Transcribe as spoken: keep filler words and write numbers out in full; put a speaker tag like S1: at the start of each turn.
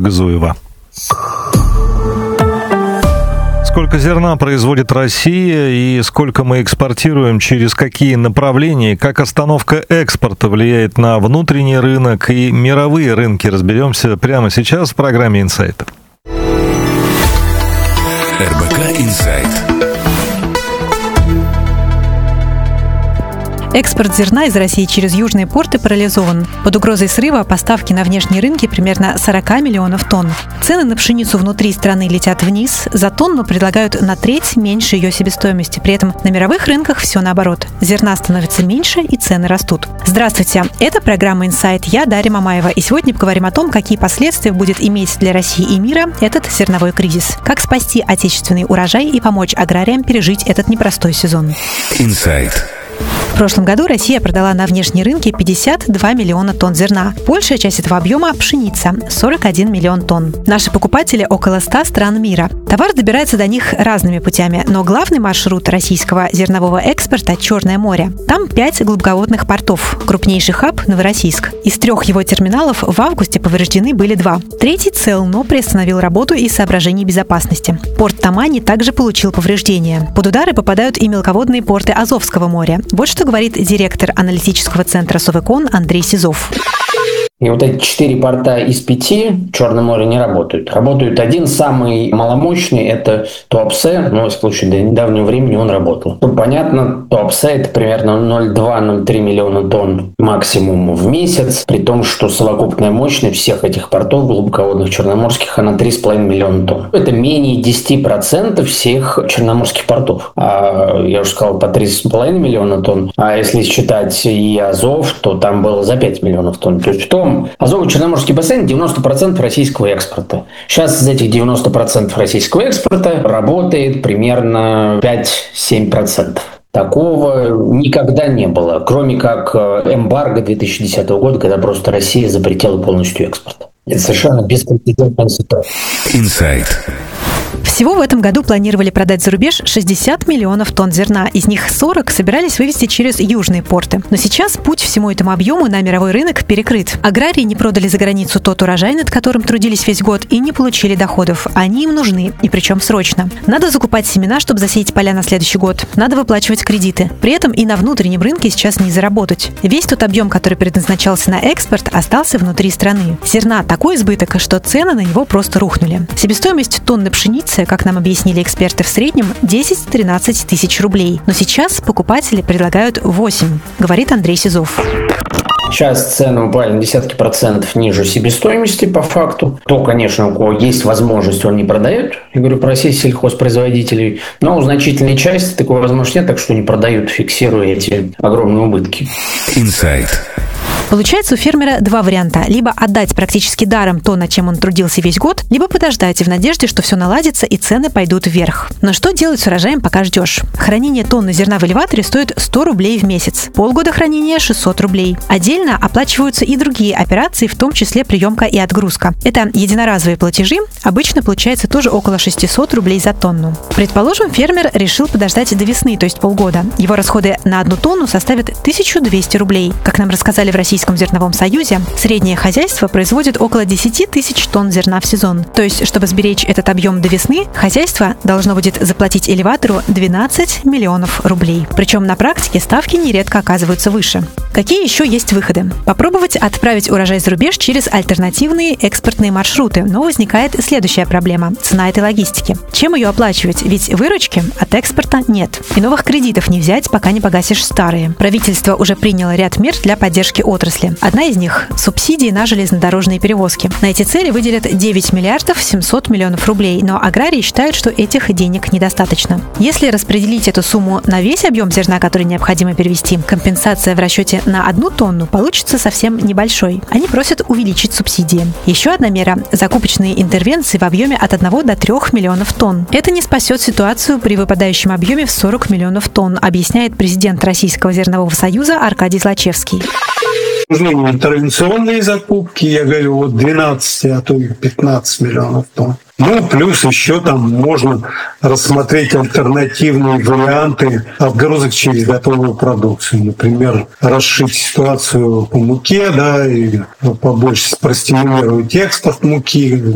S1: Газуева. Сколько зерна производит Россия и сколько мы экспортируем, через какие направления, как остановка экспорта влияет на внутренний рынок и мировые рынки, разберемся прямо сейчас в программе «Инсайт».
S2: эр бэ ка «Инсайт».
S3: Экспорт зерна из России через южные порты парализован. Под угрозой срыва поставки на внешние рынки примерно сорок миллионов тонн. Цены на пшеницу внутри страны летят вниз, за тонну предлагают на треть меньше ее себестоимости. При этом на мировых рынках все наоборот. Зерна становится меньше и цены растут. Здравствуйте, это программа «Инсайт». Я Дарья Мамаева. И сегодня поговорим о том, какие последствия будет иметь для России и мира этот зерновой кризис. Как спасти отечественный урожай и помочь аграриям пережить этот непростой сезон.
S2: «Инсайт».
S3: В прошлом году Россия продала на внешние рынки пятьдесят два миллиона тонн зерна. Большая часть этого объема – пшеница – сорок один миллион тонн. Наши покупатели – около ста стран мира. Товар добирается до них разными путями, но главный маршрут российского зернового экспорта – Черное море. Там пять глубоководных портов. Крупнейший хаб – Новороссийск. Из трех его терминалов в августе повреждены были два. Третий цел, но приостановил работу из соображений безопасности. Порт Тамани также получил повреждения. Под удары попадают и мелководные порты Азовского моря. Вот что говорит директор аналитического центра Совэкон Андрей Сизов.
S4: И вот эти четыре порта из пяти в Черном море не работают. Работают один, самый маломощный, это Туапсе. Ну, в случае до недавнего времени он работал. Ну, понятно, Туапсе это примерно ноль целых два - ноль целых три миллиона тонн максимум в месяц. При том, что совокупная мощность всех этих портов глубоководных черноморских, она три целых пять миллиона тонн. Это менее десять процентов всех черноморских портов. А я уже сказал, по три целых пять миллиона тонн. А если считать и Азов, то там было за пять миллионов тонн. То есть что Азово-Черноморский бассейн – девяносто процентов российского экспорта. Сейчас из этих девяноста процентов российского экспорта работает примерно пять-семь процентов. Такого никогда не было, кроме как эмбарго две тысячи десятого года, когда просто Россия запретила полностью экспорт. Это совершенно беспрецедентная ситуация.
S2: Инсайт.
S3: Всего в этом году планировали продать за рубеж шестьдесят миллионов тонн зерна. Из них сорок собирались вывезти через южные порты. Но сейчас путь всему этому объему на мировой рынок перекрыт. Аграрии не продали за границу тот урожай, над которым трудились весь год, и не получили доходов. Они им нужны, и причем срочно. Надо закупать семена, чтобы засеять поля на следующий год. Надо выплачивать кредиты. При этом и на внутреннем рынке сейчас не заработать. Весь тот объем, который предназначался на экспорт, остался внутри страны. Зерна такой избыток, что цены на него просто рухнули. Себестоимость тонны пшеницы, как нам объяснили эксперты, в среднем десять-тринадцать тысяч рублей. Но сейчас покупатели предлагают восемь, говорит Андрей Сизов.
S4: Сейчас цены буквально десятки процентов ниже себестоимости по факту. То, конечно, у кого есть возможность, он не продает. Я говорю про сеть сельхозпроизводителей. Но у значительной части такой возможности нет, так что не продают, фиксируя эти огромные убытки.
S2: Инсайт.
S3: Получается, у фермера два варианта. Либо отдать практически даром то, над чем он трудился весь год, либо подождать в надежде, что все наладится и цены пойдут вверх. Но что делать с урожаем, пока ждешь? Хранение тонны зерна в элеваторе стоит сто рублей в месяц. Полгода хранения – шестьсот рублей. Отдельно оплачиваются и другие операции, в том числе приемка и отгрузка. Это единоразовые платежи. Обычно получается тоже около шестьсот рублей за тонну. Предположим, фермер решил подождать до весны, то есть полгода. Его расходы на одну тонну составят тысячу двести рублей. Как нам рассказали в России Российском зерновом союзе, среднее хозяйство производит около десять тысяч тонн зерна в сезон. То есть, чтобы сберечь этот объем до весны, хозяйство должно будет заплатить элеватору двенадцать миллионов рублей. Причем на практике ставки нередко оказываются выше. Какие еще есть выходы? Попробовать отправить урожай за рубеж через альтернативные экспортные маршруты, но возникает следующая проблема – цена этой логистики. Чем ее оплачивать? Ведь выручки от экспорта нет. И новых кредитов не взять, пока не погасишь старые. Правительство уже приняло ряд мер для поддержки отрасли. Одна из них – субсидии на железнодорожные перевозки. На эти цели выделят девять миллиардов семьсот миллионов рублей, но аграрии считают, что этих денег недостаточно. Если распределить эту сумму на весь объем зерна, который необходимо перевезти, компенсация в расчете на одну тонну получится совсем небольшой. Они просят увеличить субсидии. Еще одна мера – закупочные интервенции в объеме от одного до трёх миллионов тонн. Это не спасет ситуацию при выпадающем объеме в сорок миллионов тонн, объясняет президент Российского зернового союза Аркадий Злачевский.
S5: Нужны интервенционные закупки, я говорю, вот двенадцать, а то и пятнадцать миллионов тонн. Ну, плюс еще там можно рассмотреть альтернативные варианты отгрузок через готовую продукцию. Например, расшить ситуацию по муке, да, и побольше простимулировать экспорт муки,